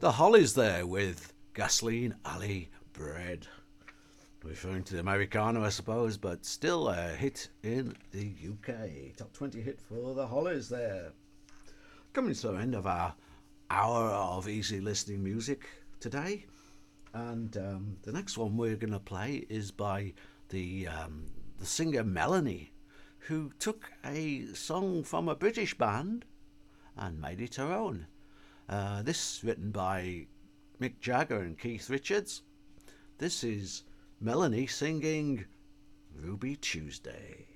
The Hollies there with Gasoline Alley Bread. Referring to the Americana, I suppose, but still a hit in the UK. Top 20 hit for the Hollies there. Coming to the end of our hour of easy listening music today. And the next one we're going to play is by the singer Melanie, who took a song from a British band and made it her own. This written by Mick Jagger and Keith Richards. This is Melanie singing Ruby Tuesday.